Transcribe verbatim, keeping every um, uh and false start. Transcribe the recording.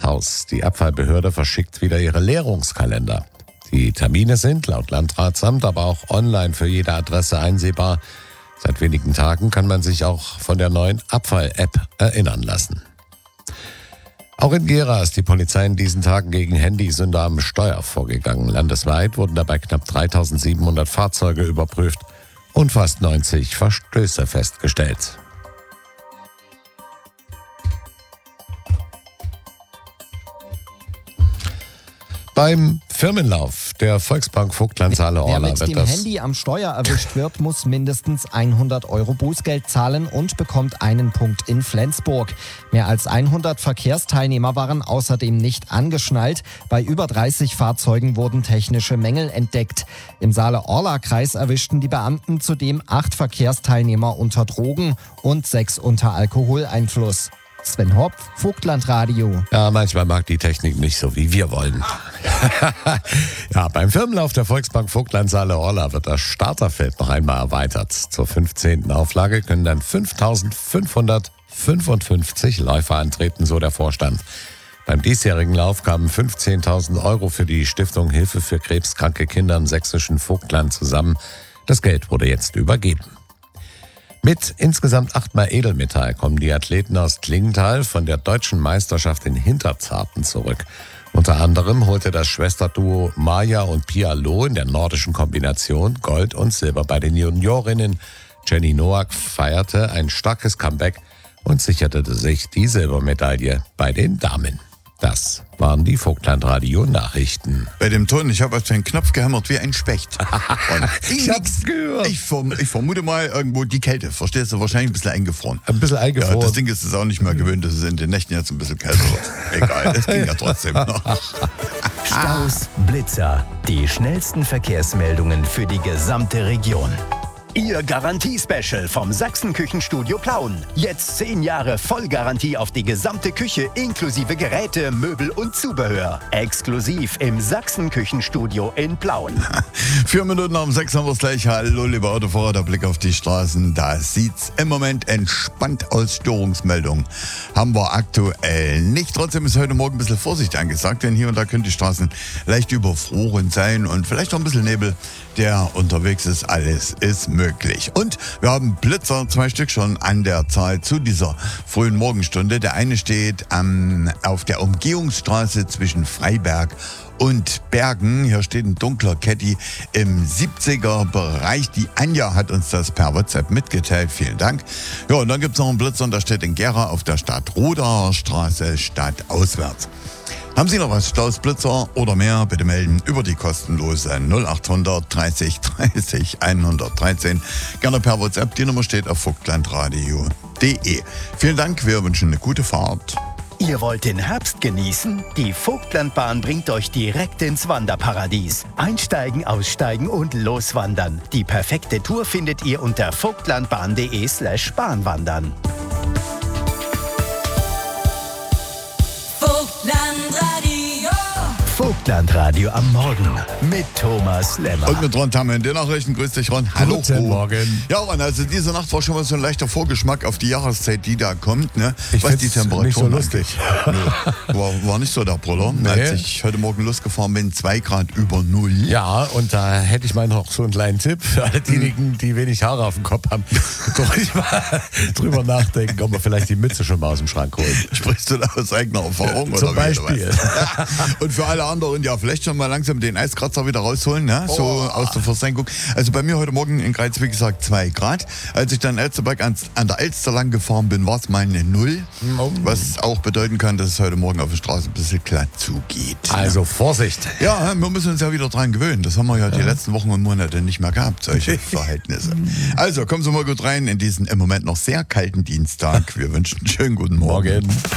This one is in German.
Haus. Die Abfallbehörde verschickt wieder ihre Leerungskalender. Die Termine sind laut Landratsamt aber auch online für jede Adresse einsehbar. Seit wenigen Tagen kann man sich auch von der neuen Abfall-App erinnern lassen. Auch in Gera ist die Polizei in diesen Tagen gegen Handysünder am Steuer vorgegangen. Landesweit wurden dabei knapp dreitausendsiebenhundert Fahrzeuge überprüft und fast neunzig Verstöße festgestellt. Beim Firmenlauf der Volksbank Vogtland-Saale-Orla Wer mit wird dem das... Handy am Steuer erwischt wird, muss mindestens hundert Euro Bußgeld zahlen und bekommt einen Punkt in Flensburg. Mehr als hundert Verkehrsteilnehmer waren außerdem nicht angeschnallt. Bei über dreißig Fahrzeugen wurden technische Mängel entdeckt. Im Saale-Orla-Kreis erwischten die Beamten zudem acht Verkehrsteilnehmer unter Drogen und sechs unter Alkoholeinfluss. Sven Hopf, Vogtlandradio. Ja, manchmal mag die Technik nicht so, wie wir wollen. Ja, beim Firmenlauf der Volksbank Vogtland-Saale-Orla wird das Starterfeld noch einmal erweitert. Zur fünfzehnten Auflage können dann fünftausendfünfhundertfünfundfünfzig Läufer antreten, so der Vorstand. Beim diesjährigen Lauf kamen fünfzehntausend Euro für die Stiftung Hilfe für krebskranke Kinder im sächsischen Vogtland zusammen. Das Geld wurde jetzt übergeben. Mit insgesamt achtmal Edelmetall kommen die Athleten aus Klingenthal von der deutschen Meisterschaft in Hinterzarten zurück. Unter anderem holte das Schwesterduo Maja und Pia Loh in der nordischen Kombination Gold und Silber bei den Juniorinnen. Jenny Noack feierte ein starkes Comeback und sicherte sich die Silbermedaille bei den Damen. Das waren die Vogtlandradio-Nachrichten. Bei dem Ton, ich habe auf den Knopf gehämmert wie ein Specht. Und Ich hab's gehört. Ich, verm ich vermute mal irgendwo die Kälte, verstehst du, wahrscheinlich ein bisschen eingefroren. Ein bisschen eingefroren. Ja, das Ding ist es auch nicht mehr gewöhnt, dass es in den Nächten jetzt ein bisschen kälter wird. Egal, es ging ja trotzdem noch. Staus, Blitzer, die schnellsten Verkehrsmeldungen für die gesamte Region. Ihr Garantie-Special vom Sachsen-Küchenstudio Plauen. Jetzt zehn Jahre Vollgarantie auf die gesamte Küche inklusive Geräte, Möbel und Zubehör. Exklusiv im Sachsen-Küchenstudio in Plauen. Vier Minuten nach um sechs haben wir es gleich. Hallo, liebe Autofahrer, der Blick auf die Straßen. Da sieht's im Moment entspannt aus. Störungsmeldung haben wir aktuell nicht. Trotzdem ist heute Morgen ein bisschen Vorsicht angesagt, denn hier und da können die Straßen leicht überfroren sein und vielleicht auch ein bisschen Nebel, der unterwegs ist. Alles ist möglich. Und wir haben Blitzer, zwei Stück schon an der Zahl zu dieser frühen Morgenstunde. Der eine steht ähm, auf der Umgehungsstraße zwischen Freiberg und Bergen. Hier steht ein dunkler Caddy im siebziger Bereich. Die Anja hat uns das per WhatsApp mitgeteilt. Vielen Dank. Ja, und dann gibt es noch einen Blitzer und der steht in Gera auf der Stadtroder Straße stadtauswärts. Haben Sie noch was, Staus, Blitzer oder mehr? Bitte melden über die kostenlose null achthundert dreißig dreißig hundertdreizehn. Gerne per WhatsApp. Die Nummer steht auf vogtlandradio punkt de. Vielen Dank, wir wünschen eine gute Fahrt. Ihr wollt den Herbst genießen? Die Vogtlandbahn bringt euch direkt ins Wanderparadies. Einsteigen, aussteigen und loswandern. Die perfekte Tour findet ihr unter vogtlandbahn.de slash bahnwandern. Vogtlandradio am Morgen mit Thomas Lemmer. Und mit Ron Tamme in den Nachrichten. Grüß dich, Ron. Hallo. Guten Morgen. Ja, Ron, also diese Nacht war schon mal so ein leichter Vorgeschmack auf die Jahreszeit, die da kommt. Ne? Ich Was die Temperatur nicht so lustig. war, war nicht so der Brüller. Nee. Als ich heute Morgen losgefahren bin, zwei Grad über Null. Ja, und da hätte ich mal noch so einen kleinen Tipp für alle diejenigen, die wenig Haare auf dem Kopf haben. Doch mal drüber nachdenken, ob wir vielleicht die Mütze schon mal aus dem Schrank holen. Sprichst du da aus eigener Erfahrung? Zum oder Beispiel. Ja. Und für alle anderen, ja, vielleicht schon mal langsam den Eiskratzer wieder rausholen, ne? So Oh. aus der Versenkung. Also bei mir heute Morgen in Greiz, wie gesagt, zwei Grad. Als ich dann Elsterberg an, an der Elster lang gefahren bin, war es mal eine Null. Oh. Was auch bedeuten kann, dass es heute Morgen auf der Straße ein bisschen glatt zugeht. Also Vorsicht. Ja, wir müssen uns ja wieder dran gewöhnen. Das haben wir ja die letzten Wochen und Monate nicht mehr gehabt, solche Verhältnisse. Also kommen Sie mal gut rein in diesen im Moment noch sehr kalten Dienstag. Wir wünschen einen schönen guten Morgen. Morgen.